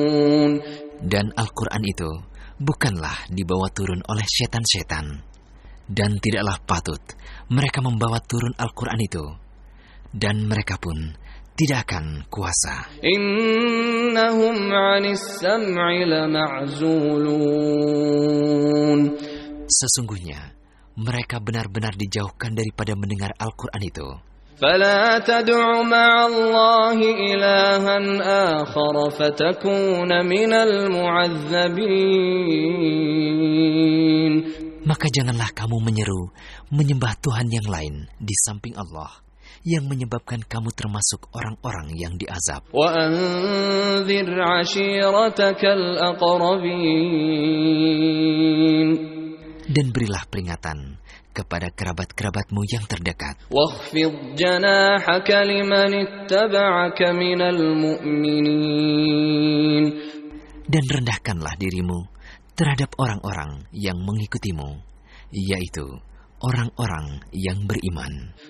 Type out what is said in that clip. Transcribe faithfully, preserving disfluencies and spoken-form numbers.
Dan Al-Quran itu bukanlah dibawa turun oleh setan-setan. Dan tidaklah patut mereka membawa turun Al-Quran itu. Dan mereka pun tidak akan kuasa. Innahum 'anis sam'i lama'zulun. Sesungguhnya mereka benar-benar dijauhkan daripada mendengar Al-Quran itu. فلا تدع مع الله إلها آخر فتكون من المعذبين. Maka janganlah kamu menyeru menyembah Tuhan yang lain di samping Allah, yang menyebabkan kamu termasuk orang-orang yang diazab. وأنذر عشيرتك الأقربين. Dan berilah peringatan kepada kerabat-kerabatmu yang terdekat. واخفض جناحك لمن اتبعك من المؤمنين. Dan rendahkanlah dirimu terhadap orang-orang yang mengikutimu, yaitu orang-orang yang beriman.